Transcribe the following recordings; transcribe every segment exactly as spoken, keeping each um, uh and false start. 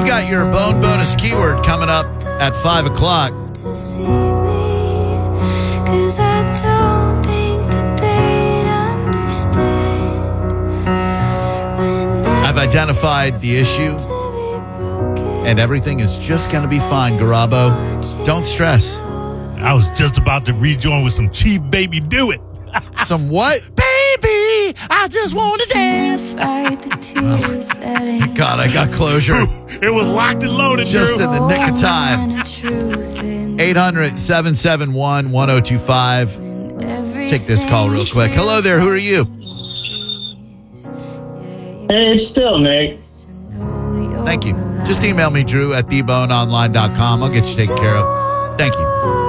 You've got your bone bonus keyword coming up at five o'clock. To see me, 'cause I don't think that they'd understand. I've identified the issue, and everything is just going to be fine, Garabo. Don't stress. I was just about to rejoin with some Chief Baby Do It. Some what? Baby, I just want to dance. Fight the tears that ain't God, I got closure. It was locked and loaded, Just Drew. in the nick of time. eight hundred, seven seven one, one oh two five. Take this call real quick. Hello there. Who are you? Hey, it's still Nick. Thank you. Just email me, Drew, at the bone online dot com. I'll get you taken care of. Thank you.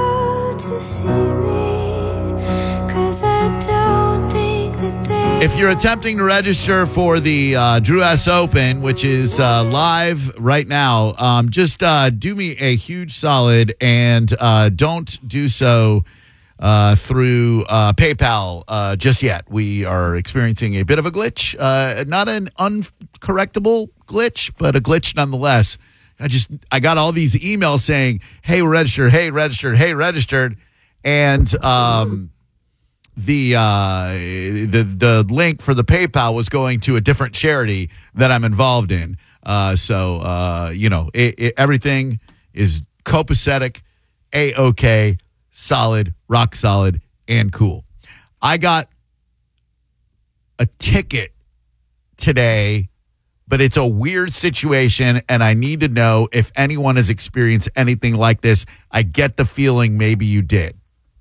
If you're attempting to register for the uh, Drew S. Open, which is uh, live right now, um, just uh, do me a huge solid and uh, don't do so uh, through uh, PayPal uh, just yet. We are experiencing a bit of a glitch, uh, not an uncorrectable glitch, but a glitch nonetheless. I just I got all these emails saying, "Hey, registered. Hey, registered. Hey, registered," and um, the uh, the the link for the PayPal was going to a different charity that I'm involved in. Uh, so uh, you know, it, it, everything is copacetic, a-okay, solid, rock solid, and cool. I got a ticket today, but it's a weird situation, and I need to know if anyone has experienced anything like this. I get the feeling maybe you did.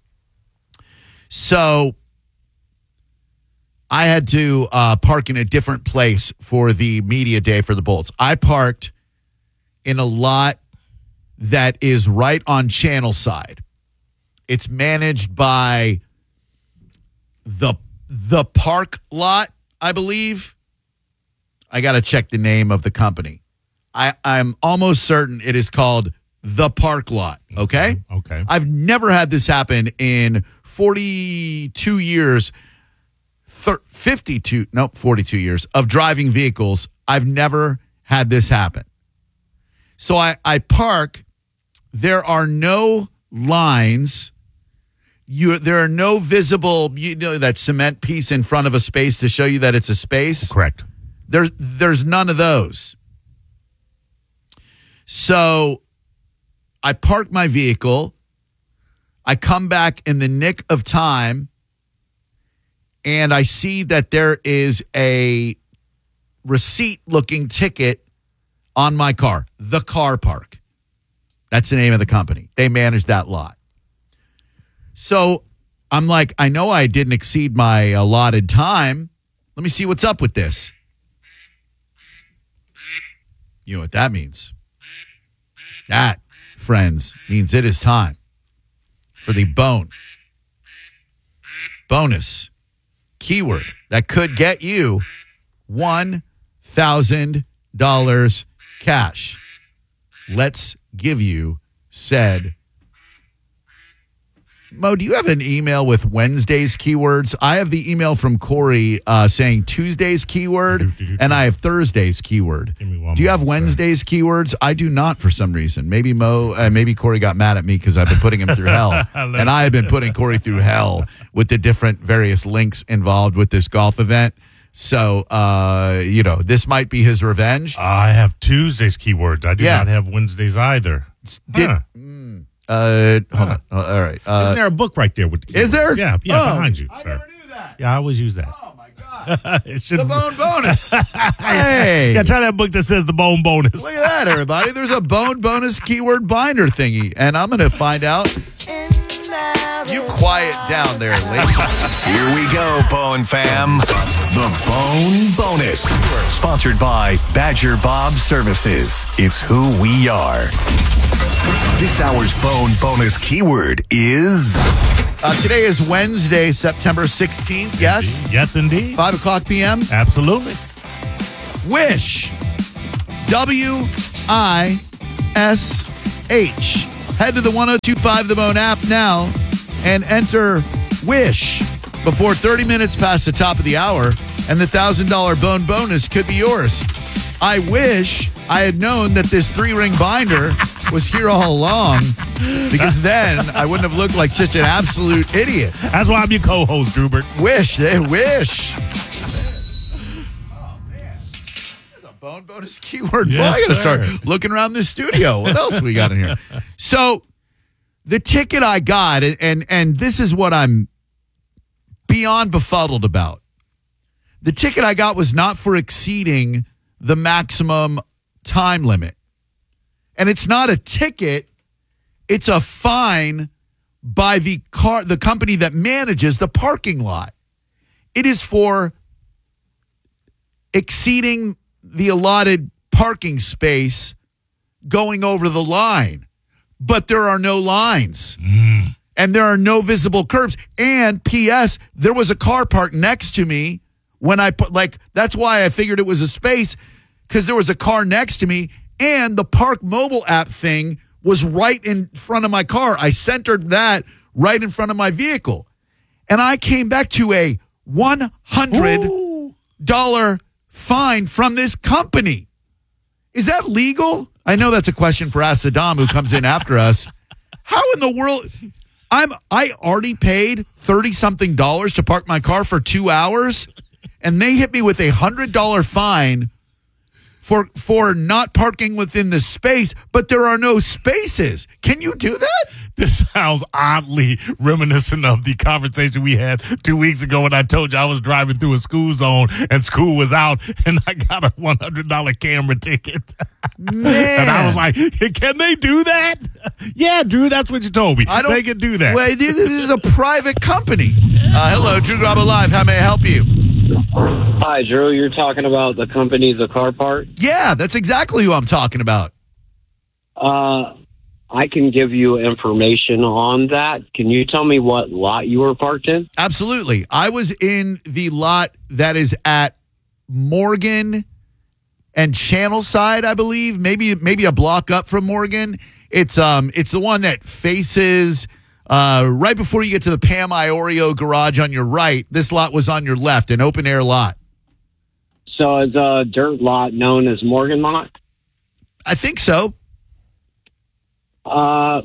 So I had to uh, park in a different place for the media day for the Bolts. I parked in a lot that is right on Channel Side. It's managed by the the Park Lot, I believe. I got to check the name of the company. I, I'm almost certain it is called the Park Lot, okay? Okay. I've never had this happen in forty-two years, thir- fifty-two, no, forty-two years of driving vehicles. I've never had this happen. So I, I park. There are no lines. You, there are no visible, you know, that cement piece in front of a space to show you that it's a space. Correct. There's there's none of those. So I park my vehicle. I come back in the nick of time, and I see that there is a receipt-looking ticket on my car, the Car Park. That's the name of the company. They manage that lot. So I'm like, I know I didn't exceed my allotted time. Let me see what's up with this. You know what that means? That, friends, means it is time for the bone bonus keyword that could get you one thousand dollars cash. Let's give you said. Mo, do you have an email with Wednesday's keywords? I have the email from Corey uh, saying Tuesday's keyword, and I have Thursday's keyword. Give me one do you have moment, Wednesday's sir. keywords? I do not for some reason. Maybe Mo, uh, maybe Corey got mad at me because I've been putting him through hell, and I have been putting Corey through hell with the different various links involved with this golf event. So, uh, you know, this might be his revenge. I have Tuesday's keywords. I do Yeah. not have Wednesdays either. Did, Huh. mm, uh, hold on. Uh, all right. Uh, Isn't there a book right there with the keywords? is there? Yeah, yeah, Oh, behind you, I sir. never knew that. Yeah, I always use that. Oh, my God. It should The bone bonus. Hey. Yeah, try that book that says the bone bonus. Look at that, everybody. There's a bone bonus keyword binder thingy, and I'm going to find out. You quiet down there, lady. Here we go, Bone fam. The Bone Bonus. Sponsored by Badger Bob Services. It's who we are. This hour's Bone Bonus keyword is... Uh, today is Wednesday, September sixteenth. Yes? Yes, indeed. five o'clock p.m. Absolutely. Wish. W I S H. Head to the one oh two five The Bone app now and enter Wish before thirty minutes past the top of the hour, and the one thousand dollars Bone bonus could be yours. I wish I had known that this three-ring binder was here all along, because then I wouldn't have looked like such an absolute idiot. That's why I'm your co-host, Drubert. Wish, they wish. Oh, man. That's a bone bonus keyword. Yes, well, I got to sir. start looking around the studio. What else we got in here? So the ticket I got, and, and, and this is what I'm beyond befuddled about. The ticket I got was not for exceeding the maximum time limit. And it's not a ticket, it's a fine by the car the company that manages the parking lot. It is for exceeding the allotted parking space going over the line. But there are no lines. Mm. And there are no visible curbs. And P S, there was a car parked next to me when I put, like, that's why I figured it was a space, because there was a car next to me, and the Park Mobile app thing was right in front of my car. I centered that right in front of my vehicle. And I came back to a one hundred dollars fine from this company. Is that legal? I know that's a question for Ask Saddam, who comes in after us. How in the world? I'm I already paid thirty something dollars to park my car for two hours, and they hit me with a one hundred dollars fine for for not parking within the space, but there are no spaces. Can you do that? This sounds oddly reminiscent of the conversation we had two weeks ago when I told you I was driving through a school zone and school was out and I got a one hundred dollars camera ticket. Man. And I was like, can they do that? Yeah, Drew, that's what you told me. I don't, they can do that. Wait, this is a private company. Uh, hello, Drew Graba Live. How may I help you? Hi, Drew. You're talking about the company, the car part? Yeah, that's exactly who I'm talking about. Uh, I can give you information on that. Can you tell me what lot you were parked in? Absolutely. I was in the lot that is at Morgan and Channelside, I believe. Maybe maybe a block up from Morgan. It's um it's the one that faces uh, right before you get to the Pam Iorio garage on your right. This lot was on your left, an open air lot. So it's a dirt lot known as Morgan Lot? I think so. Uh,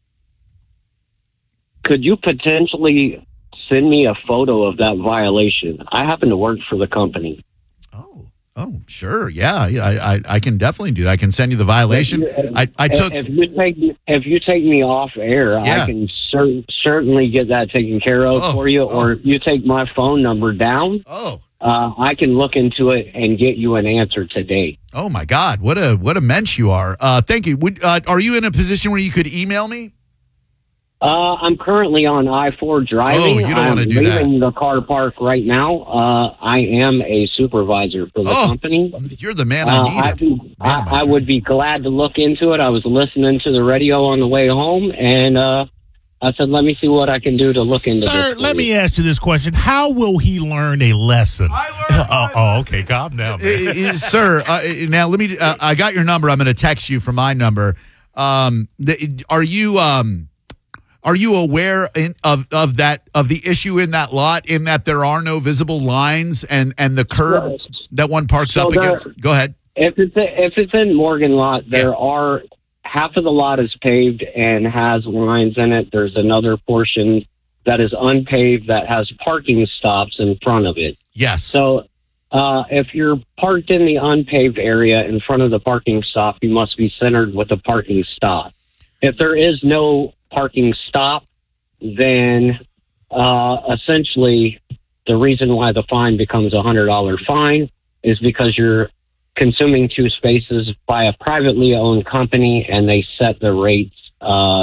could you potentially send me a photo of that violation? I happen to work for the company. Oh, oh, sure, yeah, yeah. I, I, I can definitely do that. I can send you the violation. If, I, I took. If you take if you take me off air, Yeah. I can cer- certainly get that taken care of Oh, for you. oh. Or if you take my phone number down, Oh, uh, I can look into it and get you an answer today. oh my God! What a what a mensch you are. Uh, thank you. Would, uh, are you in a position where you could email me? Uh, I'm currently on I four driving. Oh, you don't I'm wanna do that. leaving the car park right now. Uh, I am a supervisor for the Oh, company. You're the man Uh, I needed. I'd be, Man of my I, I dreams. would be glad to look into it. I was listening to the radio on the way home, and uh, I said, let me see what I can do to look into Sir, this. for let you. me ask you this question. How will he learn a lesson? oh, oh, okay. Calm down, man. Uh, uh, sir, uh, now let me. Uh, I got your number. I'm going to text you from my number. Um, the, are you um, are you aware in, of of that of the issue in that lot? In that there are no visible lines and and the curb Yes. that one parks So up there- against. Go ahead. If it's if it's in Morgan Lot, there Yeah. are half of the lot is paved and has lines in it. There's another portion that is unpaved that has parking stops in front of it. Yes. So uh, if you're parked in the unpaved area in front of the parking stop, you must be centered with the parking stop. If there is no parking stop, then uh, essentially the reason why the fine becomes a one hundred dollars fine is because you're consuming two spaces by a privately owned company, and they set the rates uh,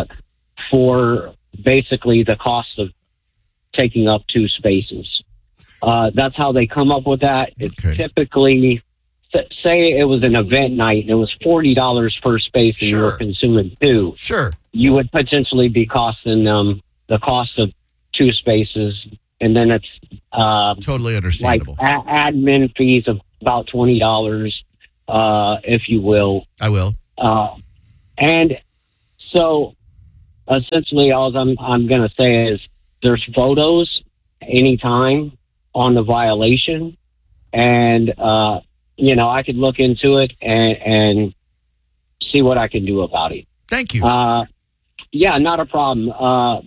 for basically the cost of taking up two spaces. Uh, that's how they come up with that. It's Okay. typically, s- say it was an event night and it was forty dollars per space and you Sure. were consuming two, Sure. you would potentially be costing them the cost of two spaces. And then it's uh, Totally like understandable. a- admin fees of about twenty dollars, uh, if you will. I will. Uh, and so essentially all I'm, I'm going to say is there's photos anytime on the violation. And uh, you know, I could look into it and, and see what I can do about it. Thank you. Uh, yeah, not a problem. Uh,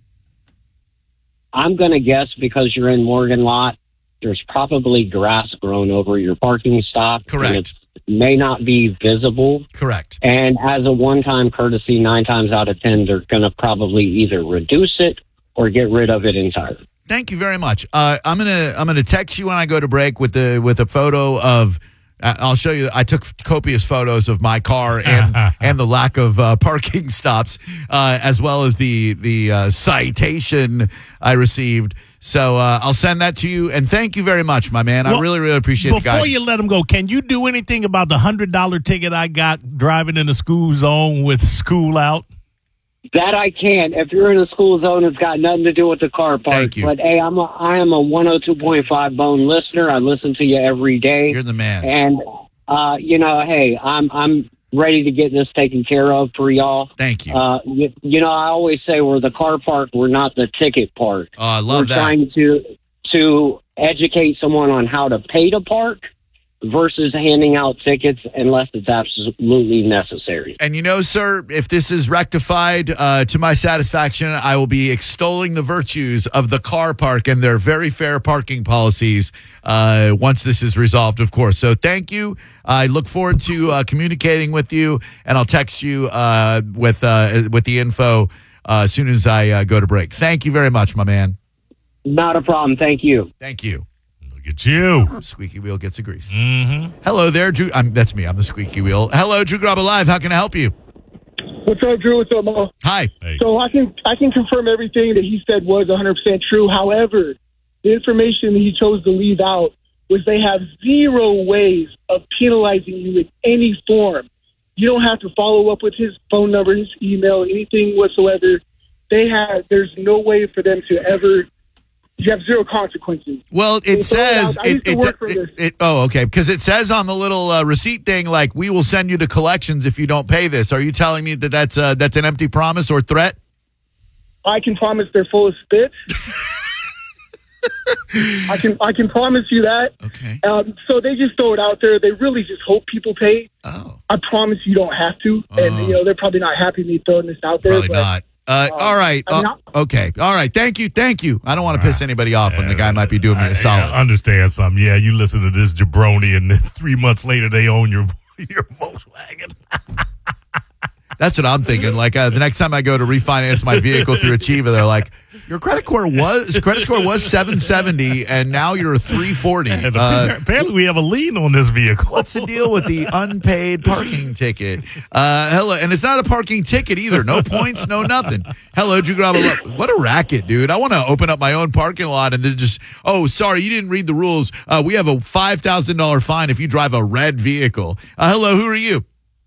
I'm going to guess because you're in Morgan Lot, there's probably grass grown over your parking stop. Correct. And it may not be visible. Correct. And as a one-time courtesy, nine times out of ten, they're going to probably either reduce it or get rid of it entirely. Thank you very much. Uh, I'm gonna I'm gonna text you when I go to break with the with a photo of. Uh, I'll show you. I took copious photos of my car and and the lack of uh, parking stops, uh, as well as the the uh, citation I received. So uh, I'll send that to you. And thank you very much, my man. Well, I really really appreciate the guidance. Before you let him go, can you do anything about the hundred dollar ticket I got driving in the school zone with school out? That I can. If you're in a school zone, it's got nothing to do with the car park. Thank you. But hey, I'm a, I am a one oh two point five Bone listener. I listen to you every day. You're the man. And uh, you know, hey, I'm I'm ready to get this taken care of for y'all. Thank you. Uh, you, you know, I always say we're the car park. We're not the ticket park. Oh, I love we're that. trying to to educate someone on how to pay to park versus handing out tickets unless it's absolutely necessary. And you know, sir, if this is rectified uh, to my satisfaction, I will be extolling the virtues of the car park and their very fair parking policies uh, once this is resolved, of course. So thank you. I look forward to uh, communicating with you, and I'll text you uh, with uh, with the info uh, as soon as I uh, go to break. Thank you very much, my man. Not a problem. Thank you. Thank you. Look at you. Squeaky wheel gets a grease. Mm-hmm. Hello there, Drew. I'm, that's me. I'm the squeaky wheel. Hello, Drew Graba Live. How can I help you? What's up, Drew? What's up, Mo? Hi. Hey. So I can I can confirm everything that he said was one hundred percent true. However, the information that he chose to leave out was they have zero ways of penalizing you in any form. You don't have to follow up with his phone number, his email, anything whatsoever. They have. There's no way for them to ever. You have zero consequences. Well, it So throw it says out. I it, used to it, work for it, this. it- Oh, okay. Because it says on the little uh, receipt thing, like we will send you to collections if you don't pay this. Are you telling me that that's uh, that's an empty promise or threat? I can promise they're full of spit. I can I can promise you that. Okay. Um, so they just throw it out there. They really just hope people pay. Oh, I promise you don't have to. And, Oh. you know, they're probably not happy me throwing this out there. probably but not. Uh, um, all right. I mean, Uh, okay. All right. Thank you. Thank you. I don't want to piss anybody off when the guy might be doing me I- a solid. I understand something. Yeah, you listen to this jabroni, and then three months later they own your your Volkswagen. That's what I'm thinking. Like uh, the next time I go to refinance my vehicle through Achieva, they're like, "Your credit score was credit score was seven seventy, and now you're a three forty." And Uh, apparently, we have a lien on this vehicle. What's the deal with the unpaid parking ticket? Uh, hello, and it's not a parking ticket either. No points, no nothing. Hello, Drew Graba. What a racket, dude! I want to open up my own parking lot and then just, oh, sorry, you didn't read the rules. Uh, we have a five thousand dollar fine if you drive a red vehicle. Uh, hello, who are you?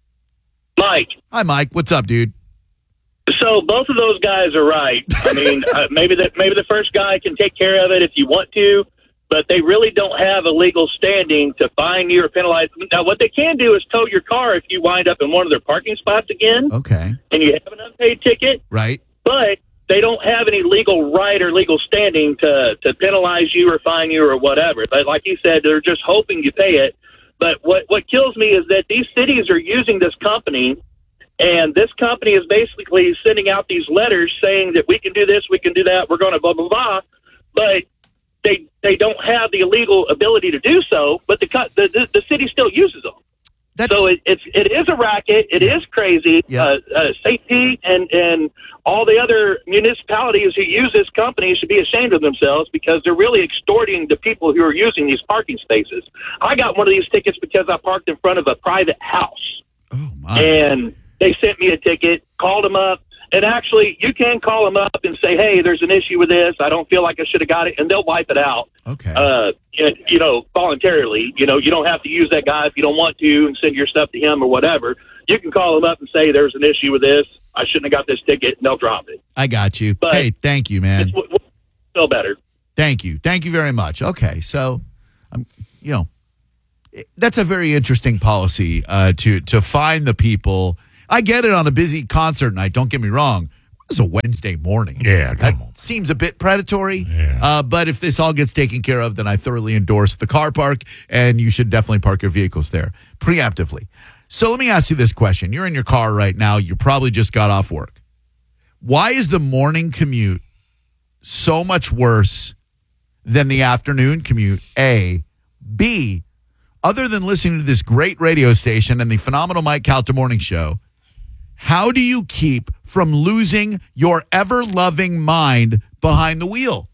Mike, Hi, Mike. What's up, dude? so both of those guys are right. I mean, uh, maybe that maybe the first guy can take care of it if you want to, but they really don't have a legal standing to fine you or penalize. Now, what they can do is tow your car if you wind up in one of their parking spots again, Okay, and you have an unpaid ticket. right. But they don't have any legal right or legal standing to to penalize you or fine you or whatever. But like you said, they're just hoping you pay it. But what what kills me is that these cities are using this company, and this company is basically sending out these letters saying that we can do this, we can do that, we're going to blah blah blah. But they they don't have the legal ability to do so. But the co- the the, the city still uses them. That's So it, it's it is a racket. It is crazy. Yeah. Uh, uh, Saint Pete and and all the other municipalities who use this company should be ashamed of themselves because they're really extorting the people who are using these parking spaces. I got one of these tickets because I parked in front of a private house, oh my. and they sent me a ticket. Called them up, and actually, you can call them up and say, "Hey, there's an issue with this. I don't feel like I should have got it," and they'll wipe it out. Okay. Uh, you you know, voluntarily. You know, you don't have to use that guy if you don't want to and send your stuff to him or whatever. You can call him up and say, there's an issue with this. I shouldn't have got this ticket, and they'll drop it. I got you. but Hey, thank you, man. It's w- w- feel better. Thank you. Thank you very much. Okay. So, um, you know, it- that's a very interesting policy uh, to to find the people. I get it on a busy concert night. Don't get me wrong. It's a Wednesday morning. Yeah, come that on. Seems a bit predatory. Yeah. Uh, but if this all gets taken care of, then I thoroughly endorse the car park, and you should definitely park your vehicles there preemptively. So let me ask you this question. You're in your car right now. You probably just got off work. Why is the morning commute so much worse than the afternoon commute? A. B. Other than listening to this great radio station and the phenomenal Mike Calta Morning Show, how do you keep from losing your ever-loving mind behind the wheel?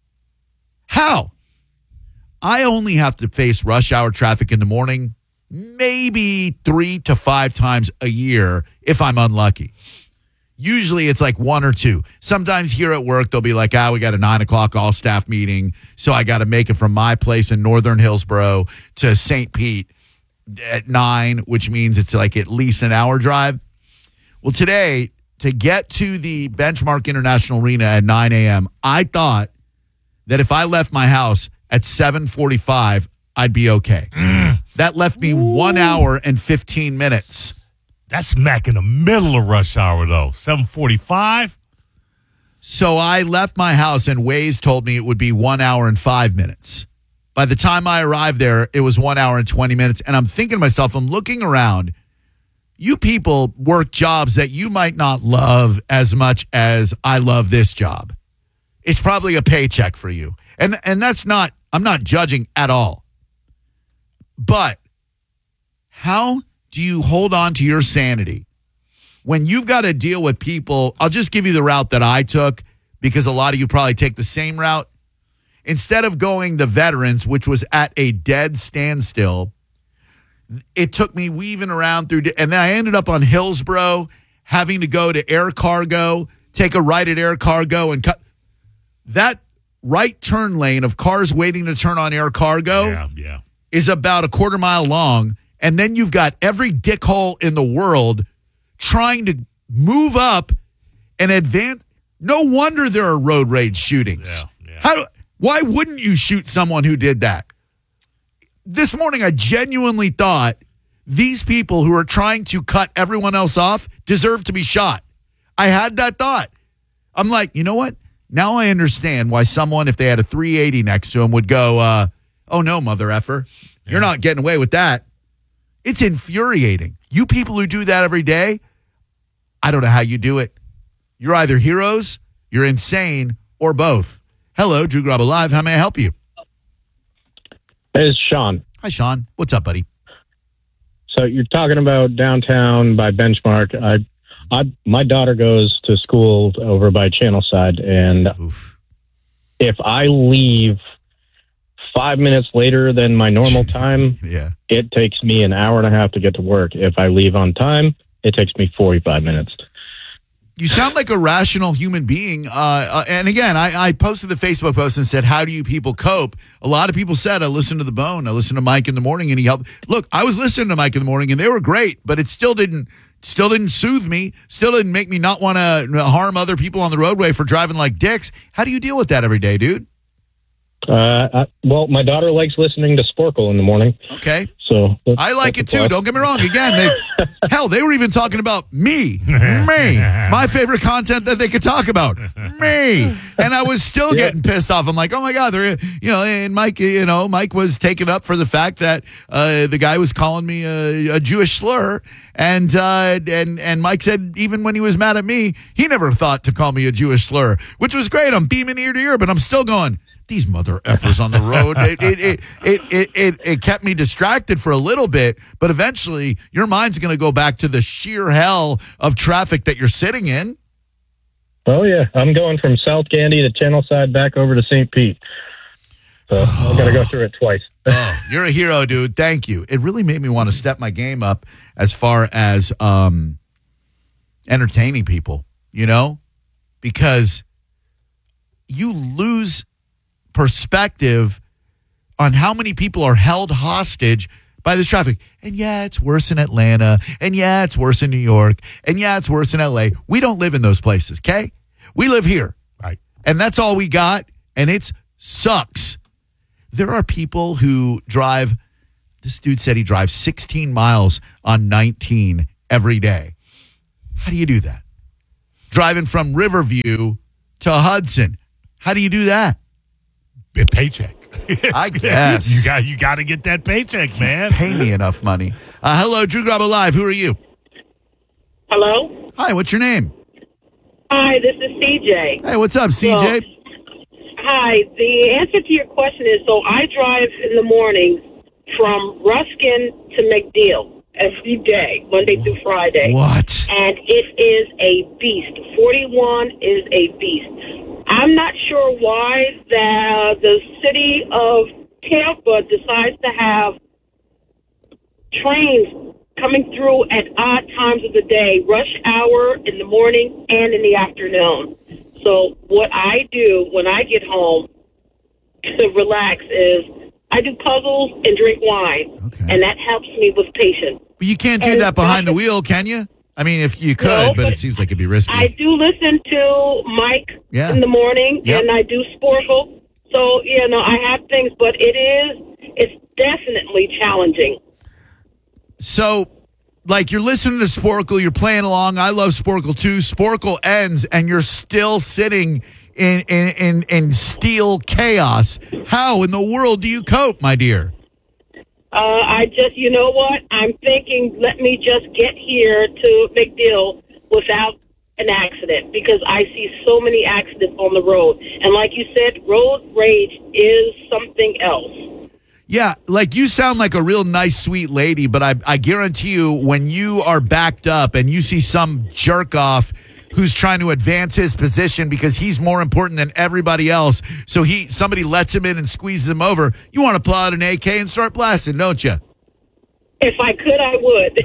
How? I only have to face rush hour traffic in the morning maybe three to five times a year if I'm unlucky. Usually it's like one or two. Sometimes here at work, they'll be like, ah, we got a nine o'clock all-staff meeting, so I got to make it from my place in northern Hillsboro to Saint Pete at nine, which means it's like at least an hour drive. Well, today, to get to the Benchmark International Arena at nine a.m., I thought that if I left my house at seven forty-five, I'd be okay. Mm. That left me Ooh. one hour and fifteen minutes. That's smack in the middle of rush hour, though. seven forty-five? So I left my house, and Waze told me it would be one hour and five minutes. By the time I arrived there, it was one hour and twenty minutes. And I'm thinking to myself, I'm looking around. You people work jobs that you might not love as much as I love this job. It's probably a paycheck for you. And and that's not, I'm not judging at all. But how do you hold on to your sanity when you've got to deal with people? I'll just give you the route that I took because a lot of you probably take the same route. Instead of going the Veterans, which was at a dead standstill, it took me weaving around through, and then I ended up on Hillsboro, having to go to Air Cargo, take a right at Air Cargo, and cut that right turn lane of cars waiting to turn on Air Cargo. Yeah, yeah. Is about a quarter mile long, and then you've got every dickhole in the world trying to move up and advance. No wonder there are road rage shootings. Yeah, yeah. How? Why wouldn't you shoot someone who did that? This morning, I genuinely thought these people who are trying to cut everyone else off deserve to be shot. I had that thought. I'm like, you know what? Now I understand why someone, if they had a three eighty next to him, would go, uh, oh, no, mother effer. Yeah. You're not getting away with that. It's infuriating. You people who do that every day, I don't know how you do it. You're either heroes, you're insane, or both. Hello, Drew Garabo Live. How may I help you? Hey, it's Sean. Hi, Sean. What's up, buddy? So you're talking about downtown by Benchmark. I, I, my daughter goes to school over by Channelside, and Oof. if I leave five minutes later than my normal time, yeah. it takes me an hour and a half to get to work. If I leave on time, it takes me forty-five minutes. You sound like a rational human being. Uh, uh, and again, I, I posted the Facebook post and said, how do you people cope? A lot of people said, I listened to The Bone. I listened to Mike in the morning, and he helped. Look, I was listening to Mike in the morning, and they were great, but it still didn't still didn't soothe me, still didn't make me not want to harm other people on the roadway for driving like dicks. How do you deal with that every day, dude? Uh, I, well, my daughter likes listening to Sporkle in the morning. Okay. So I like it too. Don't get me wrong. Again, they, hell, they were even talking about me, me, my favorite content that they could talk about, me. And I was still Yeah. getting pissed off. I'm like, oh my God, they're, you know, and Mike, you know, Mike was taken up for the fact that uh, the guy was calling me a, a Jewish slur. And, uh, and, and Mike said, even when he was mad at me, he never thought to call me a Jewish slur, which was great. I'm beaming ear to ear, but I'm still going, these mother effers on the road. It it, it it it it it kept me distracted for a little bit, but eventually your mind's going to go back to the sheer hell of traffic that you're sitting in. Oh, yeah. I'm going from South Gandy to Channelside back over to Saint Pete. So I've got to go through it twice. Oh, you're a hero, dude. Thank you. It really made me want to step my game up as far as um, entertaining people, you know, because you lose perspective on how many people are held hostage by this traffic. And yeah, it's worse in Atlanta. And yeah, it's worse in New York. And yeah, it's worse in L A. We don't live in those places, okay? We live here. Right. And that's all we got. And it sucks. There are people who drive, this dude said he drives sixteen miles on nineteen every day. How do you do that? driving from Riverview to Hudson. How do you do that? A paycheck. I guess. You got you got to get that paycheck, man. Pay me enough money. Uh, hello, Drew Garabo Live. Who are you? Hello? Hi, what's your name? Hi, this is C J. Hey, what's up, C J? Well, hi, the answer to your question is, so I drive in the morning from Ruskin to McNeil every day, Monday through Friday. What? And it is a beast. forty-one is a beast. I'm not sure why the, the city of Tampa decides to have trains coming through at odd times of the day, rush hour in the morning and in the afternoon. So what I do when I get home to relax is I do puzzles and drink wine, Okay. and that helps me with patience. But you can't do And that behind the Russia- wheel, can you? I mean, if you could, No, but, but it seems like it'd be risky. I do listen to Mike Yeah. in the morning, Yep. and I do Sporkle. So, you know, I have things, but it is, it's definitely challenging. So, like, you're listening to Sporkle, you're playing along. I love Sporkle too. Sporkle ends, and you're still sitting in in in, in steel chaos. How in the world do you cope, my dear? Uh, I just, you know what? I'm thinking, let me just get here to McDill without an accident, because I see so many accidents on the road. And like you said, road rage is something else. Yeah, like you sound like a real nice, sweet lady, but I, I guarantee you when you are backed up and you see some jerk off who's trying to advance his position because he's more important than everybody else, so he somebody lets him in and squeezes him over, you want to pull out an A K and start blasting, don't you? If I could, I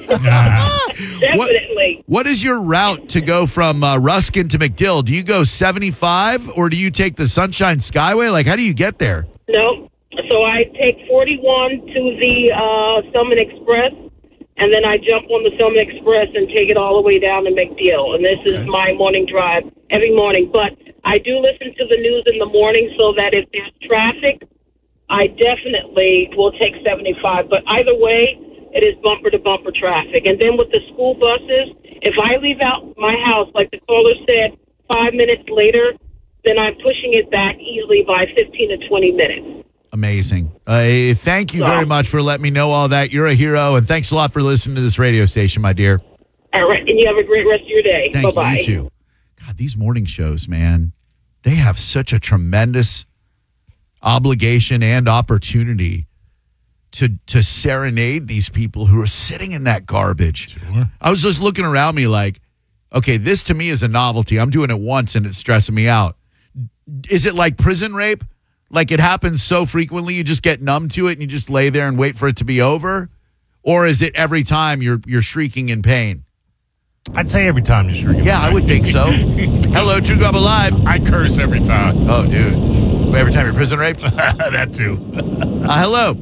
would. Definitely. What is your route to go from uh, Ruskin to McDill? Do you go seventy-five or do you take the Sunshine Skyway? Like, how do you get there? No. So I take forty-one to the uh, Summit Express, and then I jump on the Summit Express and take it all the way down to McDill. And this is my morning drive every morning. But I do listen to the news in the morning so that if there's traffic, I definitely will take seventy-five. But either way, it is bumper-to-bumper traffic. And then with the school buses, if I leave out my house, like the caller said, five minutes later, then I'm pushing it back easily by fifteen to twenty minutes. Amazing. Uh, thank you very much for letting me know all that. You're a hero, and thanks a lot for listening to this radio station, my dear. All right, and you have a great rest of your day. Thank Bye-bye. you, you too. God, these morning shows, man, they have such a tremendous obligation and opportunity to to serenade these people who are sitting in that garbage. Sure. I was just looking around me like, okay, this to me is a novelty. I'm doing it once and it's stressing me out. Is it like prison rape? Like it happens so frequently you just get numb to it and you just lay there and wait for it to be over? Or is it every time you're you're shrieking in pain? I'd say every time you're shrieking. Yeah, I would think so. Hello, Drew Garabo Live. I curse every time. Oh, dude. Every time you're prison raped? That too. Uh, hello.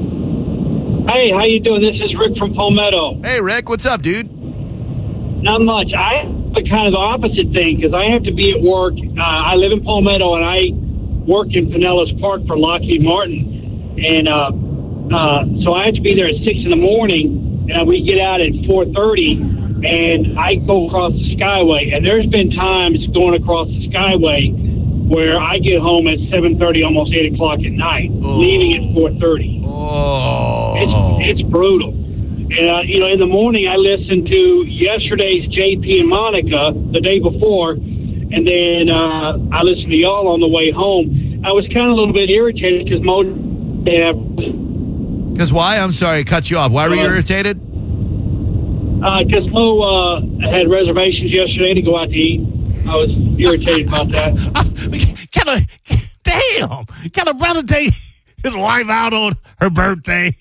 Hey, how you doing? This is Rick from Palmetto. Hey, Rick. What's up, dude? Not much. I have kind of the opposite thing because I have to be at work. Uh, I live in Palmetto, and I work in Pinellas Park for Lockheed Martin. And uh, uh, so I have to be there at six in the morning, and we get out at four thirty, and I go across the Skyway. And there's been times going across the Skyway where I get home at seven thirty, almost eight o'clock at night, Oh. leaving at four thirty. Oh. It's, it's brutal. And, uh, you know, in the morning I listened to yesterday's J P and Monica the day before, and then uh, I listened to y'all on the way home. I was kind of a little bit irritated because Mo... Because why? I'm sorry, I cut you off. Why were you Uh, irritated? Because Mo uh, had reservations yesterday to go out to eat. I was irritated about that. Can a damn? Can a brother take his wife out on her birthday?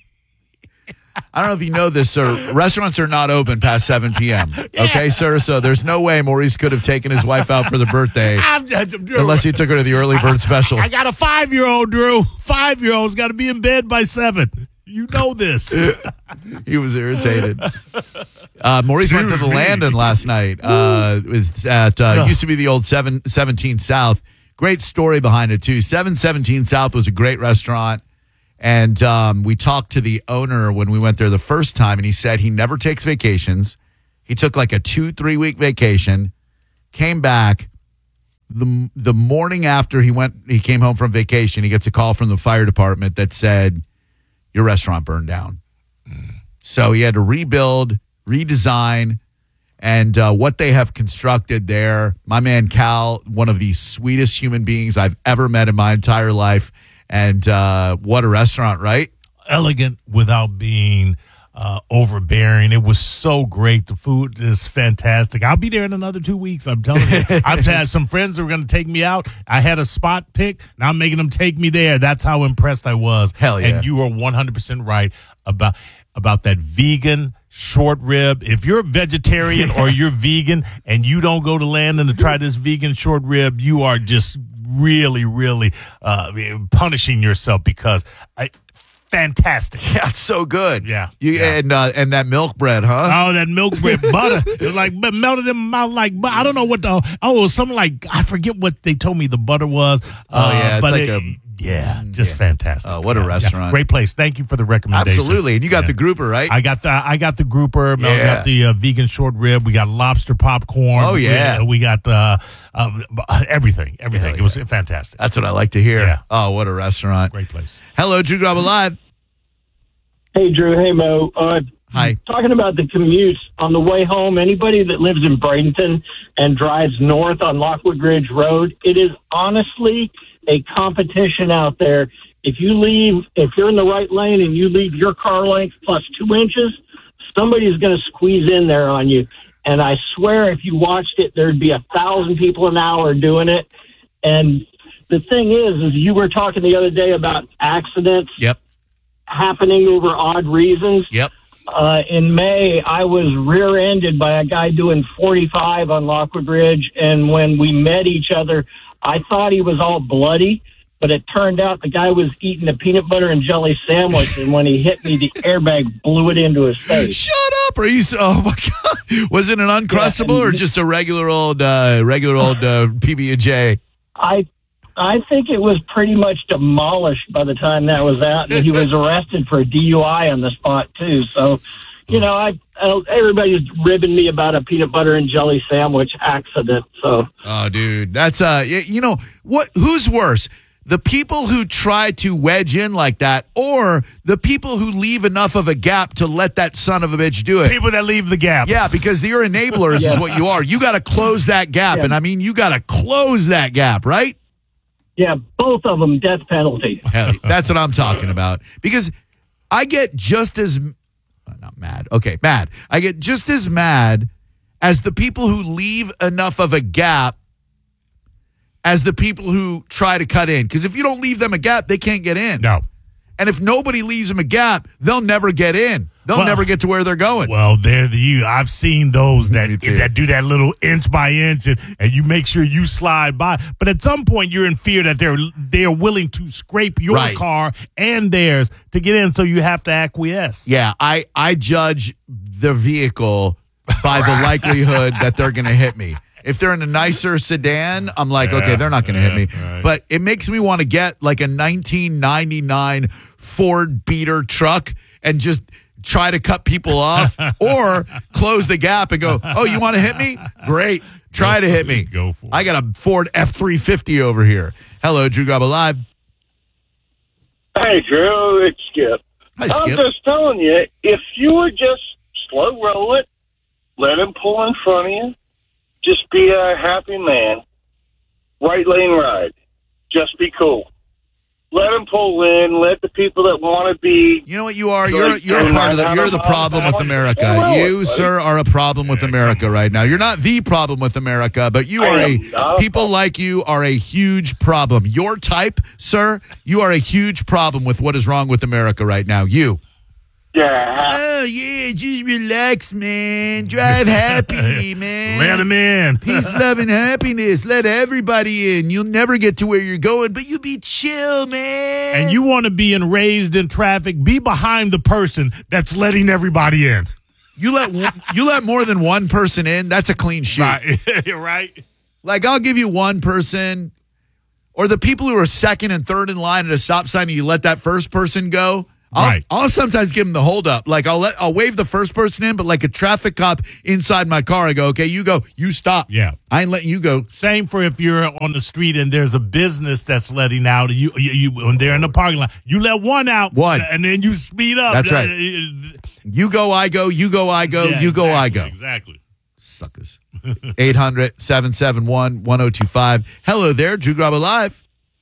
I don't know if you know this, sir. Restaurants are not open past seven p.m. Okay, sir? So there's no way Maurice could have taken his wife out for the birthday I'm, I'm, unless he took her to the early bird special. I got a five-year-old, Drew. Five-year-old's got to be in bed by seven. You know this. He was irritated. Uh, Maurice went to the Dude, Landon last night. Uh, it was at uh, used to be the old seven seventeen South. Great story behind it too. seven seventeen South was a great restaurant, and um, we talked to the owner when we went there the first time, and he said he never takes vacations. He took like a two three week vacation, came back. The the morning after he went, he came home from vacation. He gets a call from the fire department that said, "Your restaurant burned down." Mm. So he had to rebuild, redesign, and uh, what they have constructed there. My man Cal, one of the sweetest human beings I've ever met in my entire life, and uh, what a restaurant, right? Elegant without being uh, overbearing. It was so great. The food is fantastic. I'll be there in another two weeks. I'm telling you. I've had some friends that were going to take me out. I had a spot picked. Now I'm making them take me there. That's how impressed I was. Hell yeah. And you are one hundred percent right about about that vegan short rib. If you're a vegetarian or you're vegan and you don't go to Landon to try this vegan short rib, you are just really, really uh, punishing yourself because I. Fantastic. Yeah, it's so good. Yeah. You, yeah. And uh, and that milk bread, huh? Oh, that milk bread butter. It was like but melted in my mouth like but I don't know what the oh, it was something like I forget what they told me the butter was. Oh, yeah. Uh, It's but like it, a yeah, just yeah. fantastic. Oh, what a yeah, restaurant. Yeah. Great place. Thank you for the recommendation. Absolutely. And you got yeah. the grouper, right? I got the I got the grouper. Mel Yeah. got the uh, vegan short rib. We got lobster popcorn. Oh, yeah. We, we got uh, uh, everything. Everything. Hell It was yeah. fantastic. That's what I like to hear. Yeah. Oh, what a restaurant. Great place. Hello, Drew Graba Live. Hey, Drew. Hey, Mo. Uh, Hi. Talking about the commutes on the way home, anybody that lives in Bradenton and drives north on Lockwood Ridge Road, it is honestly a competition out there. If you leave, if you're in the right lane and you leave your car length plus two inches, somebody's going to squeeze in there on you. And I swear if you watched it, there'd be a thousand people an hour doing it. And the thing is, is you were talking the other day about accidents. Yep. Happening over odd reasons. Yep. Uh, in May, I was rear-ended by a guy doing forty-five on Lockwood Ridge, and when we met each other, I thought he was all bloody, but it turned out the guy was eating a peanut butter and jelly sandwich, and when he hit me, the airbag blew it into his face. Shut up! Are you? So, oh my God! Was it an uncrustable Yeah, or just a regular old, uh, regular old uh, P B and J? I I think it was pretty much demolished by the time that was out, and he was arrested for a D U I on the spot too. So, you know, I, I everybody's ribbing me about a peanut butter and jelly sandwich accident. So, Oh, dude, that's uh, y- you know what? Who's worse? The people who try to wedge in like that, or the people who leave enough of a gap to let that son of a bitch do it? People that leave the gap. Yeah, because you're enablers is what you are. You got to close that gap, Yeah. and I mean, you got to close that gap, right? yeah, both of them death penalty. Hell, that's what I'm talking about. Because I get just as uh, not mad. Okay, mad. I get just as mad as the people who leave enough of a gap as the people who try to cut in. Because if you don't leave them a gap, they can't get in. No. And if nobody leaves them a gap, they'll never get in. They'll Well- never get to where they're going. Well, there the you. I've seen those that Me too. that do that little inch by inch, and, and you make sure you slide by. But at some point, you're in fear that they're they are willing to scrape your Right. car and theirs to get in, so you have to acquiesce. Yeah, I, I judge the vehicle by the likelihood that they're going to hit me. If they're in a nicer sedan, I'm like, Yeah, okay, they're not going to yeah, hit me. right. But it makes me want to get like a nineteen ninety-nine Ford Beater truck and just try to cut people off or close the gap and go, oh, you want to hit me? Great. Try to hit me. Go for it. I got a Ford F three fifty over here. Hello, Drew Graba Live. Hey, Drew, it's Skip. Hi, I'm Skip. just telling you, if you would just slow roll it, let him pull in front of you, just be a happy man. Right lane ride. Just be cool. Let him pull in. Let the people that want to be. You know what you are? You're you're a part of the you're the problem with America. You, sir, are a problem with America right now. You're not the problem with America, but you are a people like you are a huge problem. Your type, sir, you are a huge problem with what is wrong with America right now. You. Yeah. Oh yeah, just relax, man. Drive happy, man. Let them in. Peace, love, and happiness. Let everybody in. You'll never get to where you're going, but you'll be chill, man. And you want to be in raised in traffic, be behind the person that's letting everybody in. You let one- you let more than one person in. That's a clean shoot. Right. right? Like I'll give you one person, or the people who are second and third in line at a stop sign, and you let that first person go. I'll, Right. I'll sometimes give them the hold up. Like I'll let I'll wave the first person in, but like a traffic cop inside my car, I go, okay, you go, you stop. Yeah. I ain't letting you go. Same for if you're on the street and there's a business that's letting out. You, you, you when they're in the parking lot, you let one out, One. and then you speed up. That's right. You go, I go, you go, I go, Yeah, you go, I exactly, go. Exactly. Suckers. eight hundred, seven seven one, one oh two five. Hello there, Drew Grabo Live.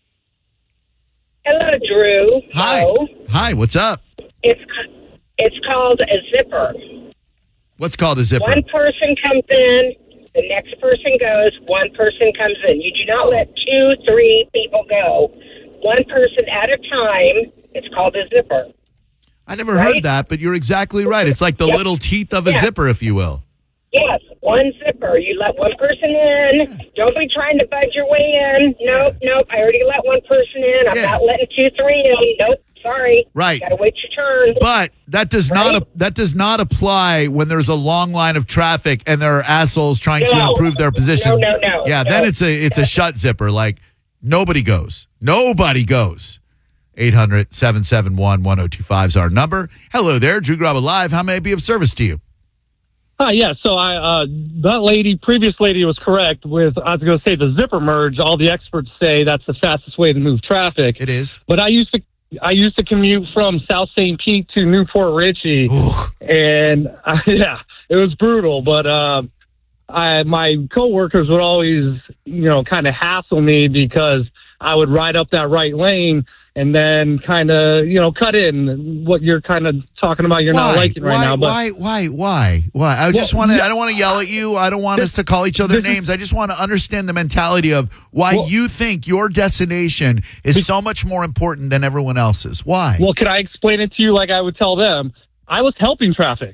Hello, Drew. Hi. Hello. Hi, what's up? It's it's called a zipper. What's called a zipper? One person comes in, the next person goes, one person comes in. You do not let two, three people go. One person at a time. It's called a zipper. I never Right? heard that, but you're exactly right. It's like the Yep. little teeth of a Yeah. zipper, if you will. Yes, one zipper. You let one person in. Don't be trying to budge your way in. Nope, nope. I already let one person in. I'm Yeah. not letting two, three in. Nope. Sorry. Right. Got to wait your turn. But that does Right? not that does not apply when there's a long line of traffic and there are assholes trying to No. improve their position. No, no, no, Yeah, no. then it's a it's a shut zipper. Like nobody goes. Nobody goes. eight hundred, seven seven one, one oh two five is our number. Hello there, Drew Grabo Live. How may I be of service to you? Hi, yeah. So I, uh, that lady, previous lady, was correct with. I was going to say the zipper merge. All the experts say that's the fastest way to move traffic. It is. But I used to, I used to commute from South Saint Pete to Newport Richey, and uh, yeah, it was brutal. But um, I, my coworkers would always, you know, kind of hassle me because I would ride up that right lane and then kind of, you know, cut in what you're kind of talking about. You're not Why? liking right why, now, but why, why, why, why? I just Well, want to. yeah. I don't want to yell at you. I don't want us to call each other this is- names. I just want to understand the mentality of why Well- you think your destination is so much more important than everyone else's. Why? Well, can I explain it to you like I would tell them? I was helping traffic.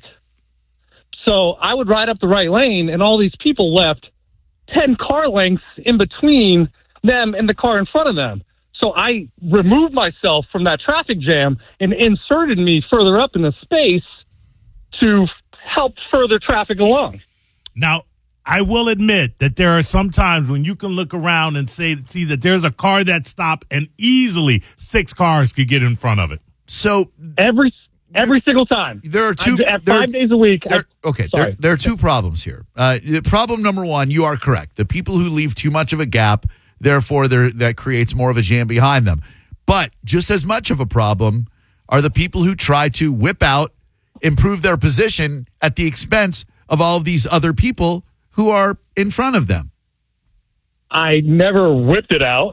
So I would ride up the right lane, and all these people left ten car lengths in between them and the car in front of them. So I removed myself from that traffic jam and inserted me further up in the space to help further traffic along. Now, I will admit that there are some times when you can look around and say, see that there's a car that stopped and easily six cars could get in front of it. So every every single time. There are two I, at there- five days a week. I, There, okay, there, sorry. there are two problems here. Uh, the problem number one, you are correct. The people who leave too much of a gap, therefore, there that creates more of a jam behind them. But just as much of a problem are the people who try to whip out, improve their position at the expense of all of these other people who are in front of them. I never whipped it out,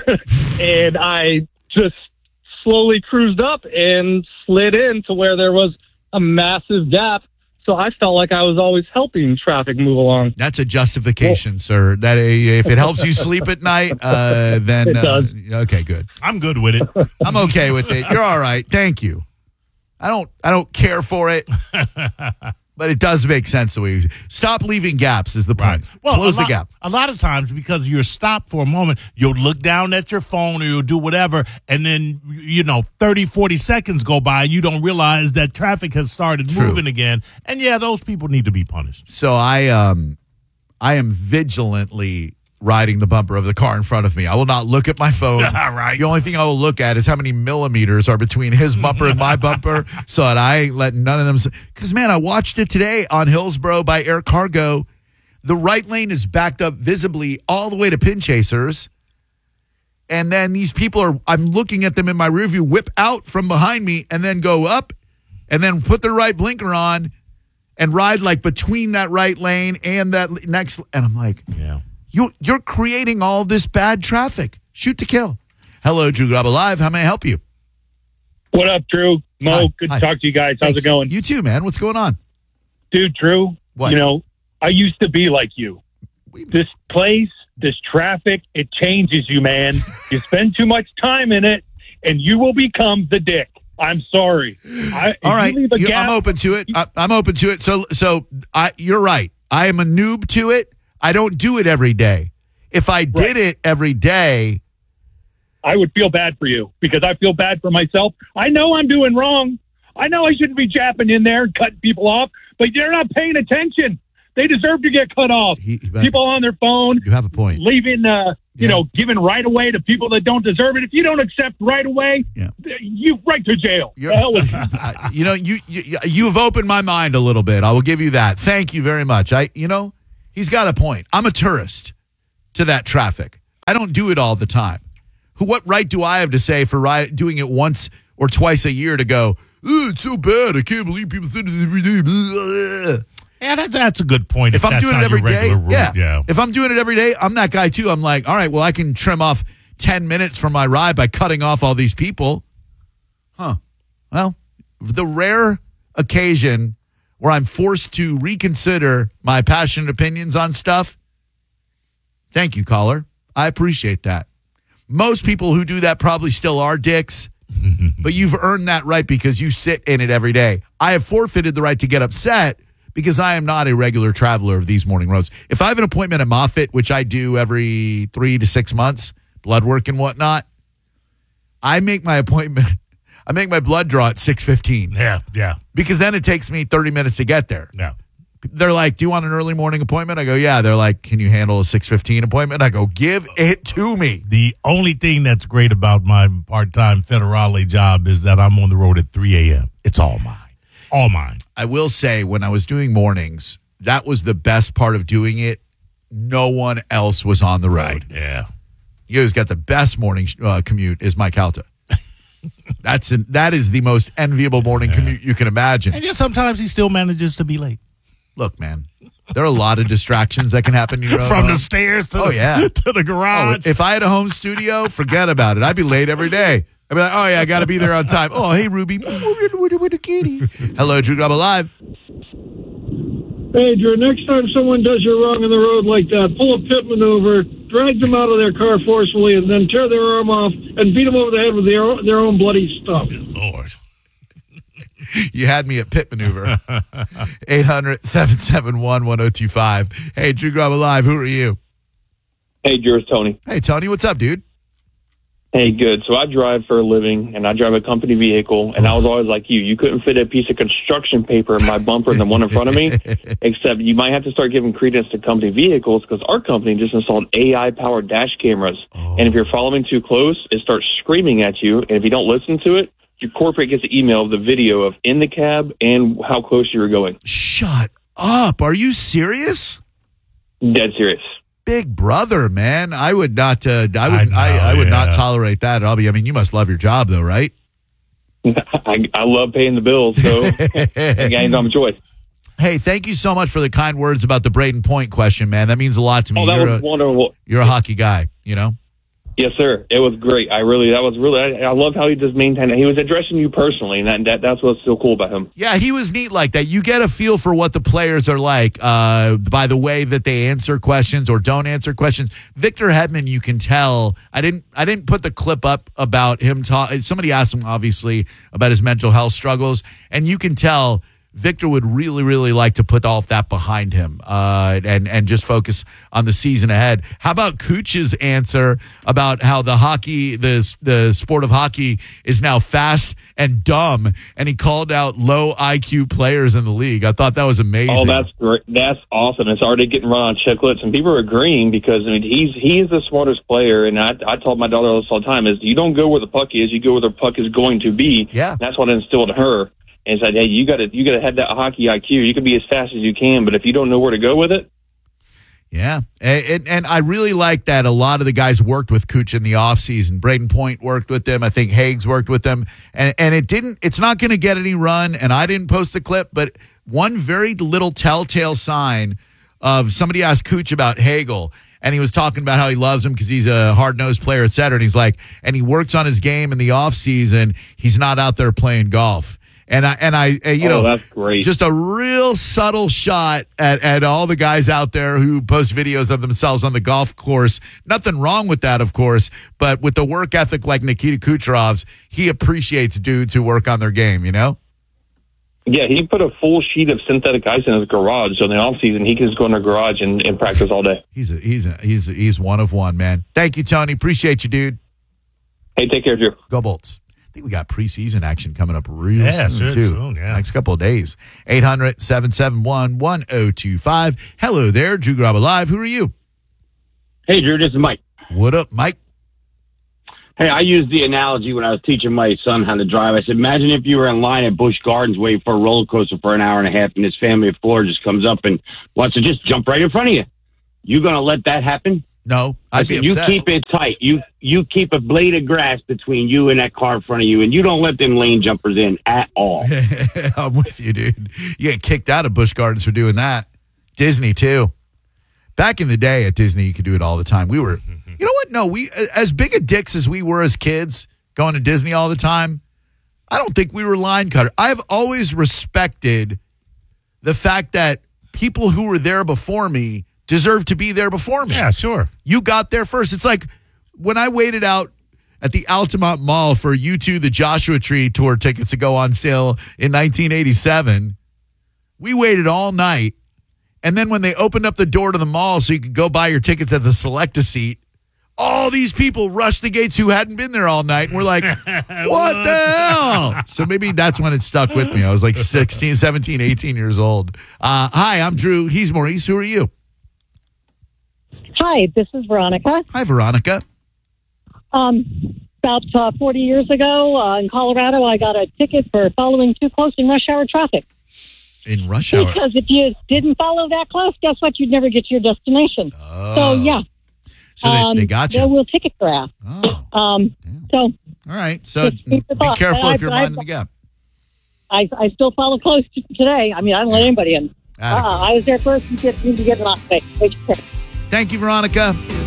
and I just slowly cruised up and slid in to where there was a massive gap. So I felt like I was always helping traffic move along. That's a justification, sir. That uh, if it helps you sleep at night, uh, then It uh, does. okay, good. I'm good with it. I'm okay with it. You're all right. Thank you. I don't. I don't care for it, but it does make sense the way you stop leaving gaps is the point. Well, Close a the lot, gap. A lot of times, because you're stopped for a moment, you'll look down at your phone or you'll do whatever, and then, you know, thirty, forty seconds go by, and you don't realize that traffic has started True. moving again. And yeah, those people need to be punished. So I um, I am vigilantly riding the bumper of the car in front of me. I will not look at my phone. Right. The only thing I will look at is how many millimeters are between his bumper and my bumper, so that I ain't letting none of them. Because man, I watched it today on Hillsborough by Air Cargo. The right lane is backed up visibly all the way to Pin Chasers. And then these people are, I'm looking at them in my rearview, whip out from behind me and then go up and then put their right blinker on and ride like between that right lane and that next. And I'm like, yeah, you, you're creating all this bad traffic. Shoot to kill. Hello, Drew Grabo Live. How may I help you? What up, Drew? Mo, Hi. good Hi. to talk to you guys. How's Thanks. it going? You too, man. What's going on? Dude, Drew, What? you know, I used to be like you. This place, this traffic, it changes you, man. You spend too much time in it, and you will become the dick. I'm sorry. I, if All right, you leave a You- gap- I'm open to it. I, I'm open to it. So, so I, you're right. I am a noob to it. I don't do it every day. If I did it every day, I would feel bad for you because I feel bad for myself. I know I'm doing wrong. I know I shouldn't be japping in there and cutting people off, but they're not paying attention. They deserve to get cut off. He- People on their phone, you have a point. leaving uh, you know, giving right away to people that don't deserve it. If you don't accept right away, yeah. you right to jail. You're, The hell with you. you know, you, you you have opened my mind a little bit. I will give you that. Thank you very much. I, you know, he's got a point. I'm a tourist to that traffic. I don't do it all the time. Who? What right do I have to say for ri- doing it once or twice a year to go, oh, it's so bad. I can't believe people say this every day. Blah. Yeah, that's, that's a good point. If, if I'm that's doing it not every your day, regular route, yeah. yeah. If I'm doing it every day, I'm that guy too. I'm like, all right, well, I can trim off ten minutes from my ride by cutting off all these people. Huh. Well, the rare occasion where I'm forced to reconsider my passionate opinions on stuff. Thank you, caller. I appreciate that. Most people who do that probably still are dicks, but you've earned that right because you sit in it every day. I have forfeited the right to get upset because I am not a regular traveler of these morning roads. If I have an appointment at Moffitt, which I do every three to six months, blood work and whatnot, I make my appointment, I make my blood draw at six fifteen. Yeah, yeah. Because then it takes me thirty minutes to get there. Yeah. They're like, do you want an early morning appointment? I go, yeah. They're like, can you handle a six fifteen appointment? I go, give it to me. The only thing that's great about my part-time federale job is that I'm on the road at three a.m. It's all mine. All mine. I will say, when I was doing mornings, that was the best part of doing it. No one else was on the road. Yeah. You know who's got the best morning uh, commute is Mike Halta. That's an, that is the most enviable morning yeah. commute you can imagine. And yet sometimes he still manages to be late. Look, man, there are a lot of distractions that can happen in your own From home. the stairs to, oh, the, yeah. to the garage. Oh, if I had a home studio, forget about it. I'd be late every day. I'd be like, oh, yeah, I got to be there on time. Oh, hey, Ruby. With a kitty. Hello, Drew Grub Alive. Hey, Drew, next time someone does you wrong on the road like that, pull a pit maneuver, drag them out of their car forcefully, and then tear their arm off and beat them over the head with their own, their own bloody stuff. Good Lord. You had me at pit maneuver. eight hundred, seven seven one, one oh two five. Hey, Drew Grub Alive, who are you? Hey, Drew, it's Tony. Hey, Tony, what's up, dude? Hey, good. So I drive for a living, and I drive a company vehicle, and I was always like you. You couldn't fit a piece of construction paper in my bumper and the one in front of me, except you might have to start giving credence to company vehicles because our company just installed A I-powered dash cameras. Oh. And if you're following too close, it starts screaming at you, and if you don't listen to it, your corporate gets an email of the video of in the cab and how close you were going. Shut up. Are you serious? Dead serious. Big brother, man. I would not. Uh, I would. I, know, I, I would yeah. not tolerate that at all. I mean, you must love your job, though, right? I, I love paying the bills, so I ain't no choice. Hey, thank you so much for the kind words about the Braden Point question, man. That means a lot to me. Oh, that you're was a, wonderful. You're a hockey guy, you know. Yes, sir. It was great. I really, that was really, I, I love how he just maintained it. He was addressing you personally, and that, that that's what's so cool about him. Yeah, he was neat like that. You get a feel for what the players are like uh, by the way that they answer questions or don't answer questions. Victor Hedman, you can tell. I didn't, I didn't put the clip up about him. Ta- somebody asked him, obviously, about his mental health struggles, and you can tell Victor would really, really like to put all of that behind him uh, and and just focus on the season ahead. How about Cooch's answer about how the hockey, the the sport of hockey, is now fast and dumb, and he called out low I Q players in the league. I thought that was amazing. Oh, that's great. That's awesome. It's already getting run on chicklets, and people are agreeing because I mean he's he is the smartest player, and I I told my daughter this all the time is you don't go where the puck is, you go where the puck is going to be. Yeah, that's what I instilled in her. And said, hey, you got to you got to have that hockey I Q. You can be as fast as you can, but if you don't know where to go with it. Yeah, and, and I really like that a lot of the guys worked with Cooch in the offseason. Braden Point worked with them. I think Hagues worked with them. And, and it didn't. It's not going to get any run, and I didn't post the clip, but one very little telltale sign of somebody asked Cooch about Hagel, and he was talking about how he loves him because he's a hard-nosed player, et cetera. And he's like, and he works on his game in the offseason. He's not out there playing golf. And I, and I, uh, you oh, know, that's great. Just a real subtle shot at, at all the guys out there who post videos of themselves on the golf course. Nothing wrong with that, of course, but with the work ethic like Nikita Kucherov's, he appreciates dudes who work on their game, you know? Yeah, he put a full sheet of synthetic ice in his garage. So in the off season, he can just go in the garage and, and practice all day. He's a, he's a, he's a, he's one of one, man. Thank you, Tony. Appreciate you, dude. Hey, take care, Drew. Go Bolts. I think we got preseason action coming up real yeah, soon, sure, too. Soon, yeah. Next couple of days. eight hundred, seven seven one, one oh two five. Hello there, Drew Grub Alive. Who are you? Hey, Drew, this is Mike. What up, Mike? Hey, I used the analogy when I was teaching my son how to drive. I said, imagine if you were in line at Busch Gardens waiting for a roller coaster for an hour and a half, and this family of four just comes up and wants to just jump right in front of you. You going to let that happen? No, I I'd be said, you upset. keep it tight. You you keep a blade of grass between you and that car in front of you, and you don't let them lane jumpers in at all. I'm with you, dude. You get kicked out of Busch Gardens for doing that. Disney, too. Back in the day at Disney, you could do it all the time. We were, you know what? No, we, as big a dicks as we were as kids going to Disney all the time, I don't think we were line cutter. I've always respected the fact that people who were there before me deserve to be there before me. Yeah, sure. You got there first. It's like when I waited out at the Altamont Mall for U two, the Joshua Tree tour tickets to go on sale in nineteen eighty-seven. We waited all night. And then when they opened up the door to the mall so you could go buy your tickets at the Select-A-Seat, all these people rushed the gates who hadn't been there all night. And we're like, what the hell? So maybe that's when it stuck with me. I was like sixteen, seventeen, eighteen years old. Uh, hi, I'm Drew. He's Maurice. Who are you? Hi, this is Veronica. Hi, Veronica. Um, about uh, forty years ago uh, in Colorado, I got a ticket for following too close in rush hour traffic. In rush hour? Because if you didn't follow that close, guess what? You'd never get to your destination. Oh. So, yeah. So they, they got you. They will ticket graph. Oh. Um, so, all right. So just keep be it up. careful I- if you're I- minding the gap. I, I still follow close t- today. I mean, I don't let anybody in. Uh, Adequate. I was there first. You get, you get an off. Wait, wait, Thank you, Veronica.